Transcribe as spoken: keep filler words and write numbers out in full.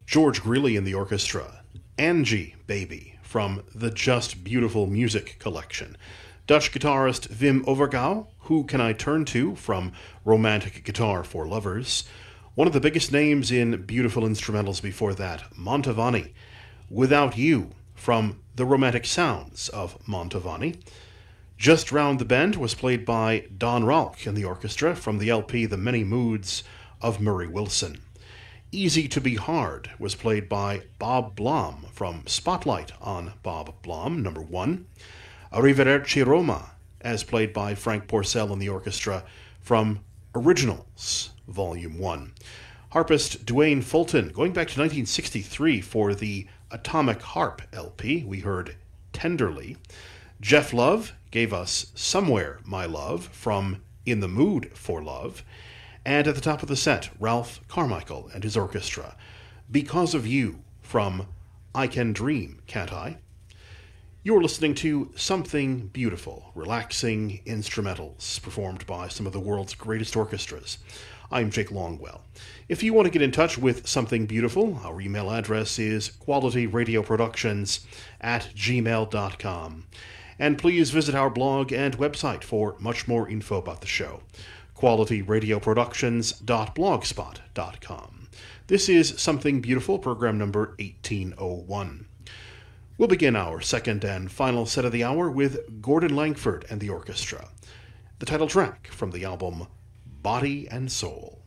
George Greeley in the orchestra, Angie Baby from the Just Beautiful Music collection. Dutch guitarist Wim Overgouw, Who Can I Turn To from Romantic Guitar for Lovers. One of the biggest names in beautiful instrumentals before that, Mantovani, Without You from The Romantic Sounds of Mantovani. Just Round the Bend was played by Don Rauch in the orchestra from the L P The Many Moods of Murray Wilson. Easy to Be Hard was played by Bob Blom from Spotlight on Bob Blom, number one. Arrivederci Roma, as played by Frank Porcel in the orchestra from Originals, volume one. Harpist Duane Fulton, going back to nineteen sixty-three for the Atomic Harp L P, we heard Tenderly. Jeff Love gave us Somewhere, My Love from In the Mood for Love. And at the top of the set, Ralph Carmichael and his orchestra, Because of You from I Can Dream, Can't I? You're listening to Something Beautiful, relaxing instrumentals performed by some of the world's greatest orchestras. I'm Jake Longwell. If you want to get in touch with Something Beautiful, our email address is qualityradioproductions at gmail dot com. And please visit our blog and website for much more info about the show. quality radio productions dot blogspot dot com. This is Something Beautiful, program number eighteen oh one. We'll begin our second and final set of the hour with Gordon Langford and the orchestra. The title track from the album Body and Soul.